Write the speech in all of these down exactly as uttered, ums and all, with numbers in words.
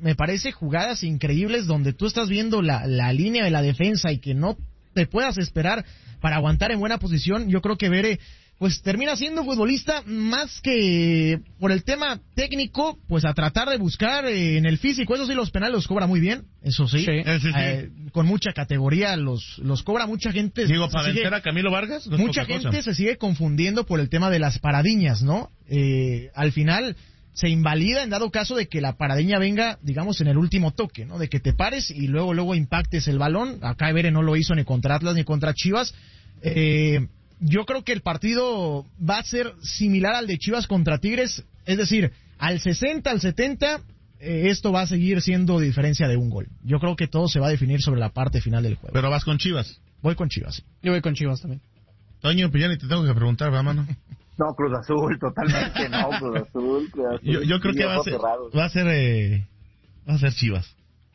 me parece jugadas increíbles donde tú estás viendo la, la línea de la defensa y que no te puedas esperar para aguantar en buena posición. Yo creo que Bere pues termina siendo futbolista más que por el tema técnico, pues a tratar de buscar eh, en el físico. Eso sí, los penales los cobra muy bien, eso sí, sí, eh, sí, sí. Eh, con mucha categoría los los cobra. Mucha gente digo para vencer a Camilo Vargas no mucha gente cosa. Se sigue confundiendo por el tema de las paradiñas, ¿no? Eh, al final se invalida en dado caso de que la paradiña venga, digamos, en el último toque, ¿no? De que te pares y luego luego impactes el balón. Acá Bere no lo hizo ni contra Atlas ni contra Chivas. eh Yo creo que el partido va a ser similar al de Chivas contra Tigres, es decir, al sesenta, al setenta, eh, esto va a seguir siendo diferencia de un gol. Yo creo que todo se va a definir sobre la parte final del juego. ¿Pero vas con Chivas? Voy con Chivas, sí. Yo voy con Chivas también. Toño, pues ya ni te tengo que preguntar, ¿verdad, mano? No, Cruz Azul, totalmente no, Cruz Azul. Cruz Azul yo, yo creo que va a ser, va a ser, eh, va a ser Chivas.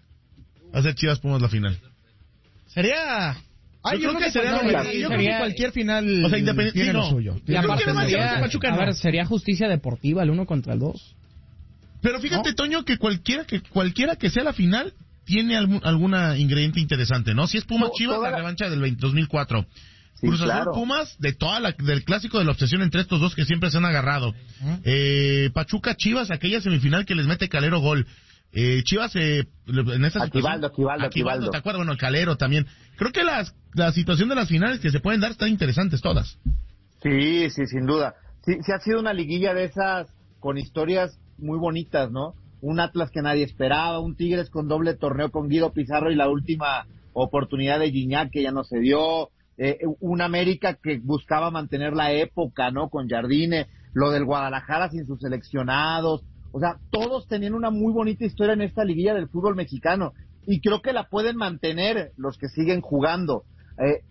Va a ser Chivas Pumas la final. Sería... Ay, yo, yo creo que, que sería, no, yo sería, creo que cualquier final, o sea, independiente tiene no. lo suyo. Y aparte sería, a ver, sería justicia deportiva el uno contra el dos. Pero fíjate, ¿no? Toño, que cualquiera que cualquiera que sea la final tiene algún alguna ingrediente interesante, ¿no? Si es Pumas no, Chivas, la, la revancha del dos mil cuatro. Sí, Cruz Azul claro. Pumas, de toda la, del clásico de la obsesión entre estos dos que siempre se han agarrado. ¿Eh? Eh, Pachuca Chivas, aquella semifinal que les mete Calero gol. Eh, Chivas, eh, en esta Aquivaldo, Aquivaldo, Aquivaldo, ¿te acuerdas? Bueno, el Calero también. Creo que las, la situación de las finales que se pueden dar están interesantes todas. Sí, sí, sin duda. Sí, sí ha sido una liguilla de esas con historias muy bonitas, ¿no? Un Atlas que nadie esperaba, un Tigres con doble torneo con Guido Pizarro y la última oportunidad de Gignac que ya no se dio, eh, un América que buscaba mantener la época, ¿no? Con Jardine, lo del Guadalajara sin sus seleccionados. O sea, todos tenían una muy bonita historia en esta liguilla del fútbol mexicano y creo que la pueden mantener los que siguen jugando. Eh,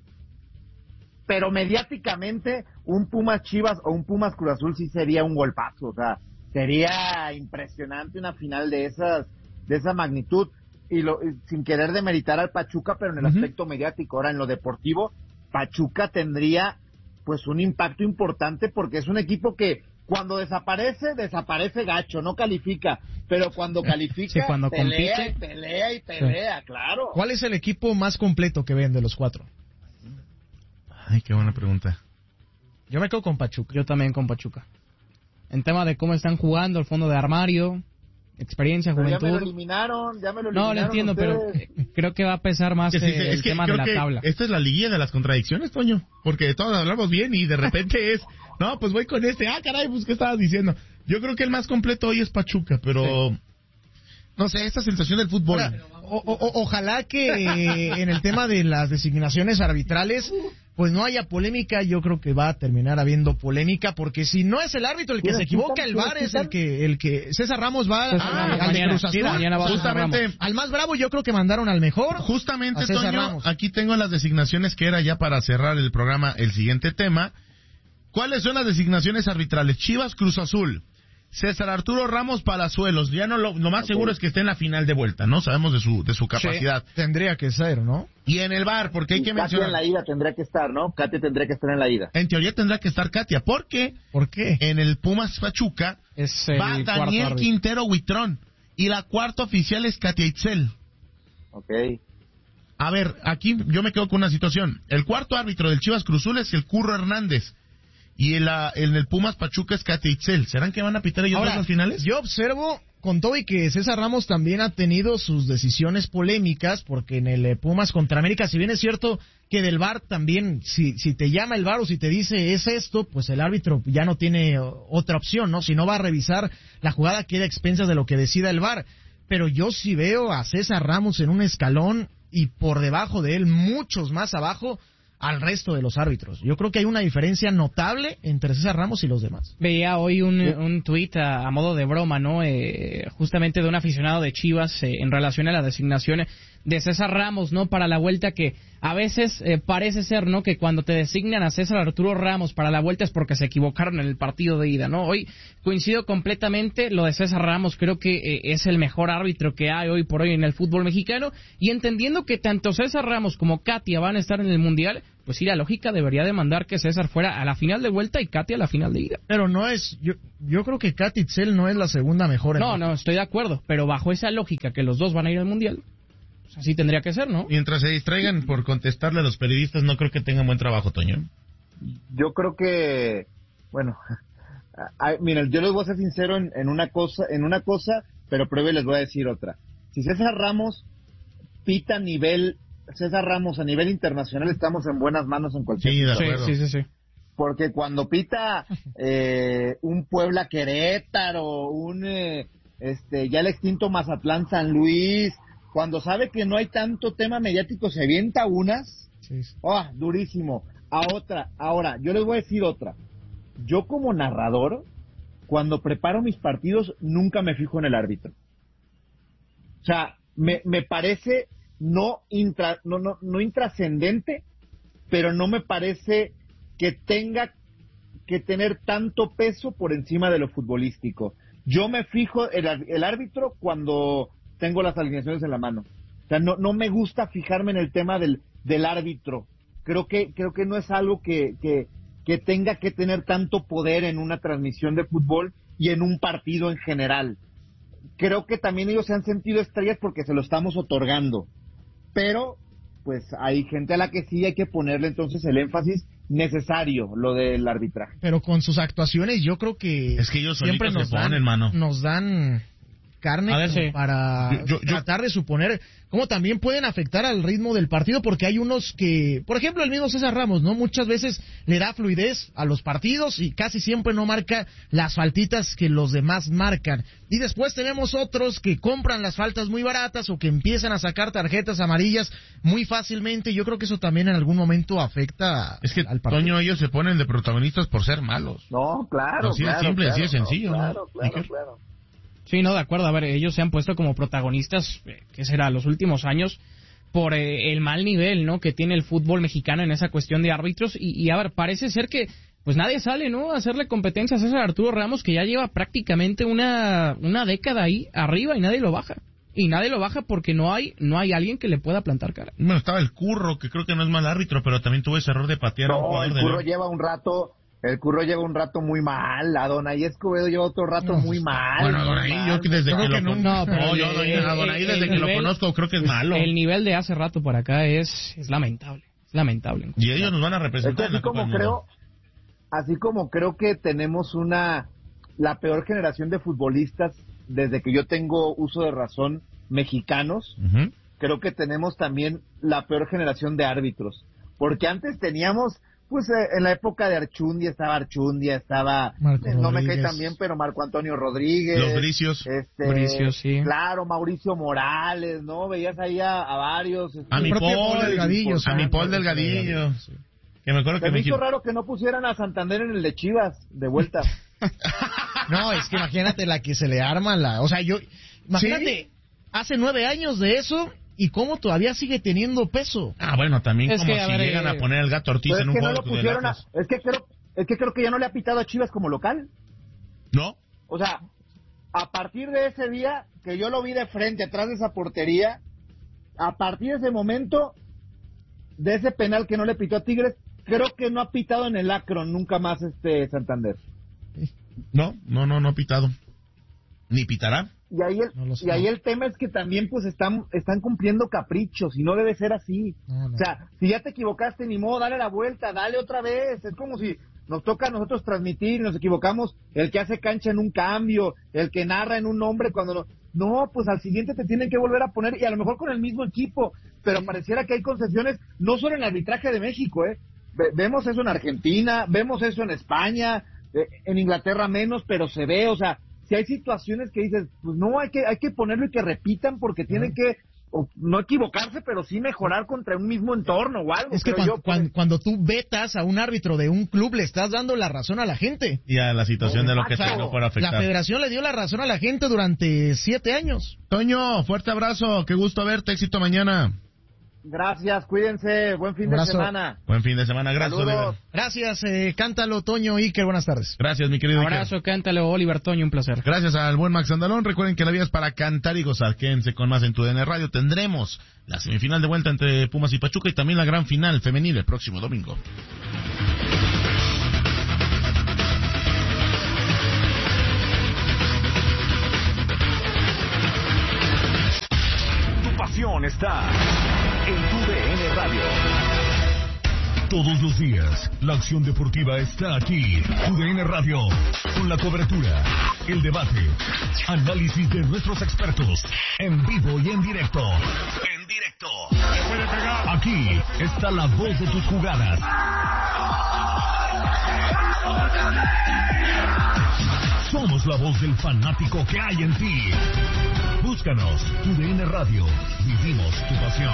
pero mediáticamente un Pumas Chivas o un Pumas Cruz Azul sí sería un golpazo. O sea, sería impresionante una final de esas, de esa magnitud y lo, sin querer demeritar al Pachuca, pero en el uh-huh. aspecto mediático. Ahora en lo deportivo, Pachuca tendría pues un impacto importante porque es un equipo que cuando desaparece, desaparece gacho, no califica, pero cuando califica, sí, cuando pelea, compite, y pelea y pelea, sí. Claro. ¿Cuál es el equipo más completo que ven de los cuatro? Ay, qué buena pregunta. Yo me quedo con Pachuca. Yo también con Pachuca. En tema de cómo están jugando, el fondo de armario, experiencia, pero juventud. Ya me lo eliminaron, ya me lo eliminaron. No, lo entiendo, ustedes. pero creo que va a pesar más sí, sí, eh, el es que tema de la tabla. Esta es la liguilla de las contradicciones, Toño, porque todos hablamos bien y de repente es, no, pues voy con este, ah, caray, pues ¿qué estabas diciendo? Yo creo que el más completo hoy es Pachuca, pero... Sí. No sé, esta sensación del fútbol. Ahora, o, o, ojalá que en el tema de las designaciones arbitrales, pues no haya polémica. Yo creo que va a terminar habiendo polémica, porque si no es el árbitro el que se equivoca, el V A R es el que, el que César Ramos va pues, ah, al mañana, de Cruz Azul. Mañana va justamente al más bravo. Yo creo que mandaron al mejor. Justamente, Toño, Ramos. Aquí tengo las designaciones que era ya para cerrar el programa, el siguiente tema. ¿Cuáles son las designaciones arbitrales? Chivas, Cruz Azul. César Arturo Ramos Palazuelos, ya no lo, lo más okay. seguro es que esté en la final de vuelta, ¿no? Sabemos de su de su capacidad. Sí, tendría que ser, ¿no? Y en el V A R, porque hay y que Katia mencionar. En la ida tendría que estar, ¿no? Katia tendría que estar en la ida. En teoría tendrá que estar Katia, ¿por qué? ¿Por qué? En el Pumas Pachuca es va Daniel Quintero Huitrón y la cuarta oficial es Katia Itzel. Ok. A ver, aquí yo me quedo con una situación. El cuarto árbitro del Chivas Cruz Azul es el Curro Hernández. Y en, la, en el Pumas Pachuca es Katia Itzel. ¿Serán que van a pitar ellos Ahora, dos las finales? Yo observo, con todo y que César Ramos también ha tenido sus decisiones polémicas, porque en el Pumas contra América, si bien es cierto que del V A R también, si, si te llama el V A R o si te dice es esto, pues el árbitro ya no tiene otra opción, ¿no? Si no va a revisar la jugada, queda a expensas de lo que decida el V A R. Pero yo sí veo a César Ramos en un escalón y por debajo de él, muchos más abajo, al resto de los árbitros. Yo creo que hay una diferencia notable entre César Ramos y los demás. Veía hoy un, un tuit a, a modo de broma, ¿no? Eh, justamente de un aficionado de Chivas eh, en relación a la designación de César Ramos, ¿no? Para la vuelta, que a veces eh, parece ser, ¿no? Que cuando te designan a César Arturo Ramos para la vuelta es porque se equivocaron en el partido de ida, ¿no? Hoy coincido completamente, lo de César Ramos creo que eh, es el mejor árbitro que hay hoy por hoy en el fútbol mexicano, y entendiendo que tanto César Ramos como Katia van a estar en el Mundial, pues pues sí, la lógica debería demandar que César fuera a la final de vuelta y Katy a la final de ida. Pero no es, yo, yo creo que Katy Itzel no es la segunda mejor. No, no, estoy de acuerdo, pero bajo esa lógica que los dos van a ir al Mundial, pues así tendría que ser, ¿no? Mientras se distraigan por contestarle a los periodistas, no creo que tengan buen trabajo, Toño. Yo creo que, bueno, ay, miren, yo les voy a ser sincero en, en una cosa, en una cosa, pero pruebe les voy a decir otra. Si César Ramos pita a nivel, César Ramos a nivel internacional, estamos en buenas manos en cualquier sí, de acuerdo. Sí, sí, sí, sí. Porque cuando pita eh, un Puebla Querétaro, un eh, este ya el extinto Mazatlán San Luis, cuando sabe que no hay tanto tema mediático, se avienta unas, sí, sí. Oh, durísimo. A otra, ahora, yo les voy a decir otra. Yo como narrador, cuando preparo mis partidos, nunca me fijo en el árbitro. O sea, me, me parece no, intra, no, no, no intrascendente, pero no me parece que tenga que tener tanto peso por encima de lo futbolístico. Yo me fijo el, el árbitro cuando tengo las alineaciones en la mano. O sea, no, no me gusta fijarme en el tema del, del árbitro. Creo que, creo que no es algo que, que, que tenga que tener tanto poder en una transmisión de fútbol y en un partido en general. Creo que también ellos se han sentido estrellas porque se lo estamos otorgando, pero pues hay gente a la que sí hay que ponerle entonces el énfasis necesario, lo del arbitraje. Pero con sus actuaciones yo creo que es que ellos siempre nos se ponen, dan, mano. nos dan carne ver, sí. para yo, yo, tratar de suponer cómo también pueden afectar al ritmo del partido, porque hay unos que, por ejemplo, el mismo César Ramos, ¿no? Muchas veces le da fluidez a los partidos y casi siempre no marca las faltitas que los demás marcan. Y después tenemos otros que compran las faltas muy baratas o que empiezan a sacar tarjetas amarillas muy fácilmente. Yo creo que eso también en algún momento afecta es que, al partido. Toño, ellos se ponen de protagonistas por ser malos. No, claro, así claro. es simple, claro, así es sencillo. no, ¿no? Claro, claro, claro. Sí, no, de acuerdo. A ver, ellos se han puesto como protagonistas, eh, ¿qué será?, los últimos años, por eh, el mal nivel, ¿no?, que tiene el fútbol mexicano en esa cuestión de árbitros. Y, y a ver, parece ser que pues nadie sale, ¿no?, a hacerle competencia a César Arturo Ramos, que ya lleva prácticamente una, una década ahí arriba y nadie lo baja. Y nadie lo baja porque no hay no hay alguien que le pueda plantar cara. Bueno, estaba el Curro, que creo que no es mal árbitro, pero también tuvo ese error de patear no, a un jugador el de Curro León. lleva un rato... El Curro lleva un rato muy mal, a Donay Escobedo lleva otro rato no, muy mal. Bueno, Donay, yo que desde que, que lo no, no, no, yo doy a Donay desde que nivel, lo conozco creo que es malo. El nivel de hace rato para acá es, es lamentable, es lamentable. Y ellos nos van a representar es que así en la Copa como del creo, Mundo. así como creo que tenemos una la peor generación de futbolistas desde que yo tengo uso de razón mexicanos, uh-huh. Creo que tenemos también la peor generación de árbitros, porque antes teníamos pues eh, en la época de Archundia estaba Archundia, estaba, eh, no me cae tan bien, pero Marco Antonio Rodríguez. Los Bricios. Este, Bricios, sí. Claro, Mauricio Morales, ¿no? Veías ahí a, a varios. Este, a mi Paul Delgadillo. A mi Paul Delgadillo. Sí. Que me acuerdo se que me me hizo raro que no pusieran a Santander en el de Chivas, de vuelta. No, es que imagínate la que se le arma la... O sea, yo... Imagínate, ¿sí? Hace nueve años de eso... ¿Y cómo todavía sigue teniendo peso? Ah, bueno, también es como que, si ver, llegan eh, a poner el Gato Ortiz pues en un que juego no lo pusieron a, es que creo es que creo que ya no le ha pitado a Chivas como local. ¿No? O sea, a partir de ese día que yo lo vi de frente atrás de esa portería, a partir de ese momento de ese penal que no le pitó a Tigres, creo que no ha pitado en el Akron nunca más este Santander. No, no, no, no ha pitado. Ni pitará. Y ahí el, no y ahí el tema es que también pues están están cumpliendo caprichos y no debe ser así. No, no. O sea, si ya te equivocaste, ni modo, dale la vuelta, dale otra vez. Es como si nos toca a nosotros transmitir y nos equivocamos, el que hace cancha en un cambio, el que narra en un nombre cuando no... No, pues al siguiente te tienen que volver a poner, y a lo mejor con el mismo equipo, pero pareciera que hay concesiones, no solo en el arbitraje de México, ¿eh? Ve- vemos eso en Argentina, vemos eso en España, eh, en Inglaterra menos, pero se ve, o sea... Si hay situaciones que dices, pues no, hay que hay que ponerlo y que repitan porque tienen que, o, no equivocarse, pero sí mejorar contra un mismo entorno o algo. Es que cuando, yo, cuando, cuando tú vetas a un árbitro de un club, le estás dando la razón a la gente. Y a la situación no, de lo que te no puede afectar. La federación le dio la razón a la gente durante siete años. Toño, fuerte abrazo, qué gusto verte, éxito mañana. Gracias, cuídense, buen fin de semana. Buen fin de semana, gracias, Saludos. Oliver. Gracias, eh, cántalo, Toño, Iker, buenas tardes. Gracias, mi querido Iker. Abrazo, cántalo, Oliver, Toño, un placer. Gracias al buen Max Andalón. Recuerden que la vida es para cantar y gozar. Quédense con más en tu D N Radio. Tendremos la semifinal de vuelta entre Pumas y Pachuca y también la gran final femenil el próximo domingo. Está en tu D N Radio. Todos los días, la acción deportiva está aquí. Tu D N Radio, con la cobertura, el debate, análisis de nuestros expertos, en vivo y en directo. En directo. Aquí está la voz de tus jugadas. Somos la voz del fanático que hay en ti. Búscanos, tu D N Radio. Vivimos tu pasión.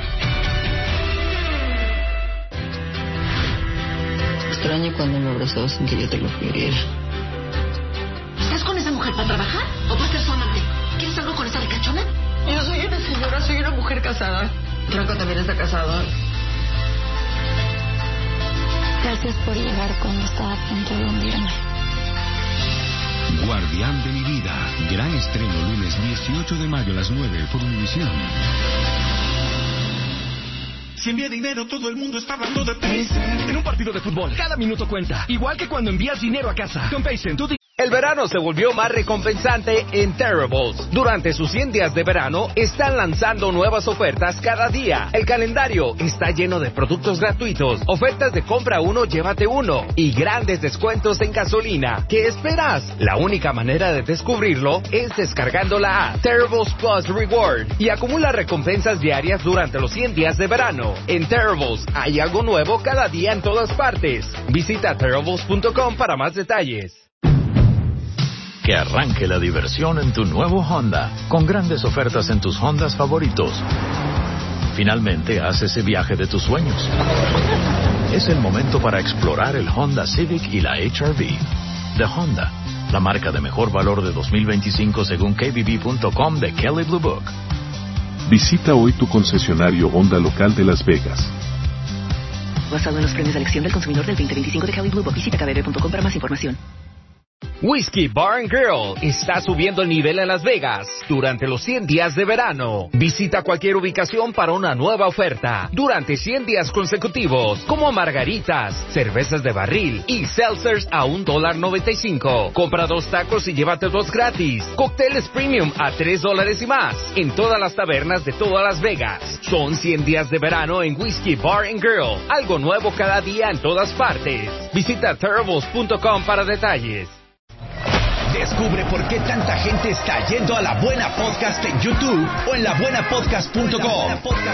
Extraño cuando me abrazabas sin que yo te lo pidiera. ¿Estás con esa mujer para trabajar o para ser su amante? ¿Quieres algo con esa ricachona? Yo soy una señora, soy una mujer casada. Franco también está casado. Gracias por llegar cuando estaba a punto de hundirme. Guardián de mi vida. Gran estreno lunes dieciocho de mayo a las nueve por Univisión. Si envía dinero, todo el mundo está hablando de Paycen. En un partido de fútbol, cada minuto cuenta. Igual que cuando envías dinero a casa. Con Paycen, tú... El verano se volvió más recompensante en Terribles. Durante sus cien días de verano, están lanzando nuevas ofertas cada día. El calendario está lleno de productos gratuitos, ofertas de compra uno, llévate uno, y grandes descuentos en gasolina. ¿Qué esperas? La única manera de descubrirlo es descargando la app Terribles Plus Reward y acumula recompensas diarias durante los cien días de verano. En Terribles hay algo nuevo cada día en todas partes. Visita terribles punto com para más detalles. Que arranque la diversión en tu nuevo Honda, con grandes ofertas en tus Hondas favoritos. Finalmente, haz ese viaje de tus sueños. Es el momento para explorar el Honda Civic y la H R V. De Honda, la marca de mejor valor de dos mil veinticinco según K B B punto com de Kelley Blue Book. Visita hoy tu concesionario Honda local de Las Vegas. Basado en los premios de elección del consumidor del veinte veinticinco de Kelley Blue Book. Visita K B B punto com para más información. Whiskey Bar and Grill está subiendo el nivel en Las Vegas durante los cien días de verano. Visita cualquier ubicación para una nueva oferta durante cien días consecutivos, como margaritas, cervezas de barril y seltzers a un dólar noventa y cinco. Compra dos tacos y llévate dos gratis. Cócteles premium a tres dólares y más en todas las tabernas de todas Las Vegas. Son cien días de verano en Whiskey Bar and Grill. Algo nuevo cada día en todas partes. Visita terribles punto com para detalles. Descubre por qué tanta gente está yendo a La Buena Podcast en YouTube o en la buena podcast punto com.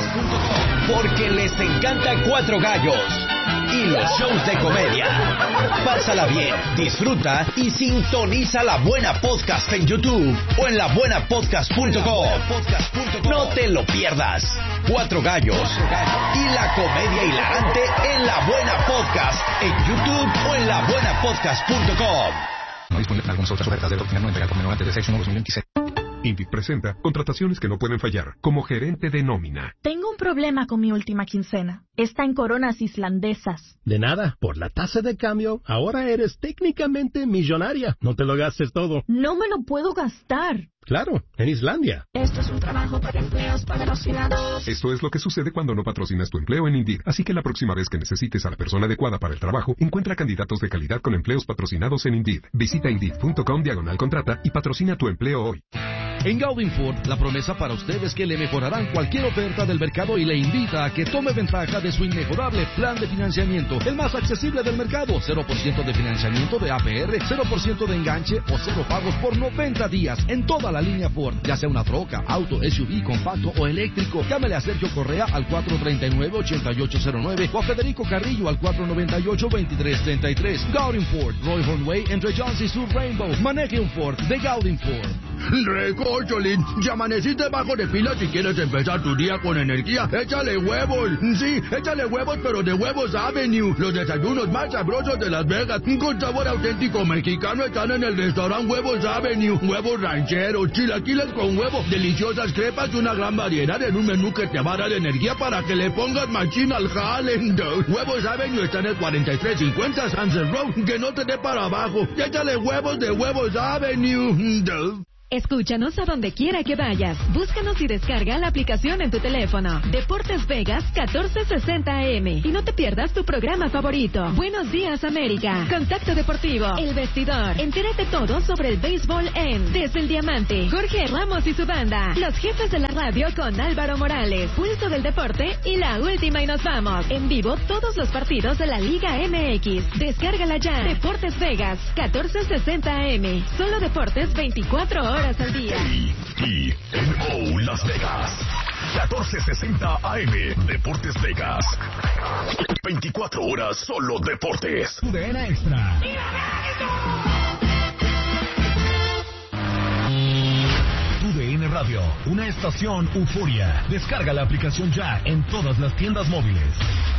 Porque les encanta Cuatro Gallos y los shows de comedia. Pásala bien, disfruta y sintoniza La Buena Podcast en YouTube o en la buena podcast punto com. No te lo pierdas. Cuatro Gallos y la comedia hilarante en La Buena Podcast en YouTube o en la buena podcast punto com. No dispone de algunas otras ofertas de doctrina no entrega por menor antes de sexo dos mil veintiséis. Indeed presenta contrataciones que no pueden fallar como gerente de nómina. Tengo un problema con mi última quincena. Está en coronas islandesas. De nada, por la tasa de cambio, ahora eres técnicamente millonaria. No te lo gastes todo. No me lo puedo gastar. Claro, en Islandia. Esto es un trabajo para empleos patrocinados. Esto es lo que sucede cuando no patrocinas tu empleo en Indeed. Así que la próxima vez que necesites a la persona adecuada para el trabajo, encuentra candidatos de calidad con empleos patrocinados en Indeed. Visita indeed punto com diagonal contrata y patrocina tu empleo hoy. En Gaudin Ford, la promesa para usted es que le mejorarán cualquier oferta del mercado y le invita a que tome ventaja de su inmejorable plan de financiamiento, el más accesible del mercado. cero por ciento de financiamiento de A P R, cero por ciento de enganche o cero pagos por noventa días en toda la línea Ford, ya sea una troca, auto, S U V, compacto o eléctrico. Llámele a Sergio Correa al cuatro tres nueve, ocho ocho cero nueve o a Federico Carrillo al cuatro nueve ocho, dos tres tres tres. Gaudin Ford, Roy Hornway entre Johns y Sur Rainbow. Maneje un Ford de Gaudin Ford. Recórcholín, ya amaneciste bajo de pila si quieres empezar tu día con energía. Échale huevos. Sí, échale huevos, pero de Huevos Avenue. Los desayunos más sabrosos de Las Vegas, con sabor auténtico mexicano, están en el restaurante Huevos Avenue. Huevos rancheros, chilaquiles con huevo, deliciosas crepas y una gran variedad en un menú que te va a dar energía para que le pongas machín al jale. Huevos Avenue está en el cuarenta y tres cincuenta Sunset Road. Que no te dé para abajo. Échale huevos de Huevos Avenue. Escúchanos a donde quiera que vayas. Búscanos y descarga la aplicación en tu teléfono. Deportes Vegas catorce sesenta A M. Y no te pierdas tu programa favorito. Buenos días, América. Contacto Deportivo. El Vestidor. Entérate todo sobre el béisbol en Desde el Diamante. Jorge Ramos y su banda. Los jefes de la radio con Álvaro Morales. Pulso del Deporte y la última y nos vamos. En vivo todos los partidos de la Liga M X. Descárgala ya. Deportes Vegas catorce sesenta A M. Solo deportes veinticuatro horas al día. Y N O Las Vegas. catorce sesenta A M. Deportes Vegas. veinticuatro horas solo deportes. U D N Extra. U D N Radio, una estación euforia. Descarga la aplicación ya en todas las tiendas móviles.